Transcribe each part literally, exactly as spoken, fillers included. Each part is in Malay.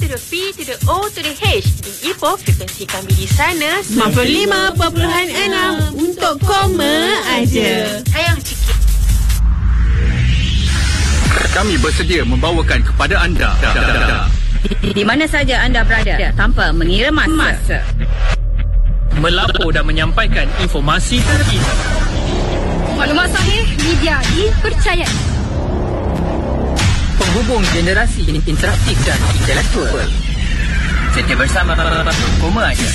to the P to the O to the H. Di Ipoh, frekuensi kami di sana sembilan puluh lima perpuluhan enam untuk koma aja. Sayang sikit. Kami bersedia membawakan kepada anda di, di mana saja anda berada tanpa mengira masa, masa. melapor dan menyampaikan informasi terkini. Maklumat sahih, media dipercayai. Penghubung generasi interaktif dan intelektual. Setia bersama Koma Aja.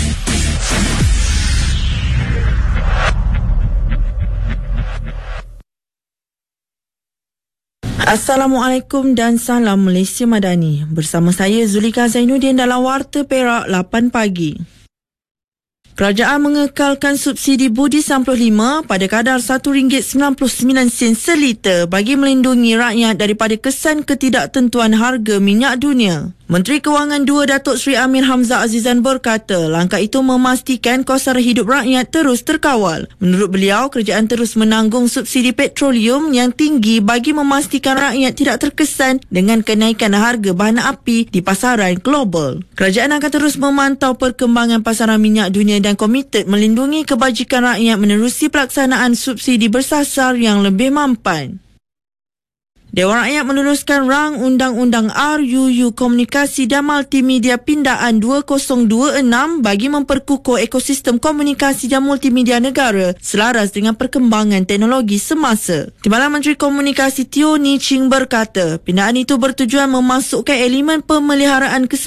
Assalamualaikum dan salam Malaysia Madani. Bersama saya Zulika Zainuddin dalam Warta Perak lapan pagi. Kerajaan mengekalkan subsidi budi sembilan puluh lima pada kadar satu ringgit sembilan puluh sembilan sen seliter bagi melindungi rakyat daripada kesan ketidaktentuan harga minyak dunia. Menteri Kewangan dua Datuk Seri Amir Hamzah Azizan berkata langkah itu memastikan kos sara hidup rakyat terus terkawal. Menurut beliau, kerajaan terus menanggung subsidi petroleum yang tinggi bagi memastikan rakyat tidak terkesan dengan kenaikan harga bahan api di pasaran global. Kerajaan akan terus memantau perkembangan pasaran minyak dunia dan komited melindungi kebajikan rakyat menerusi pelaksanaan subsidi bersasar yang lebih mampan. Dewan Rakyat meneruskan rang Undang-Undang R U U Komunikasi dan Multimedia Pindaan dua ribu dua puluh enam bagi memperkukuh ekosistem komunikasi dan multimedia negara selaras dengan perkembangan teknologi semasa. Timbalan Menteri Komunikasi Teo Ni Ching berkata, pindaan itu bertujuan memasukkan elemen pemeliharaan keseluruhan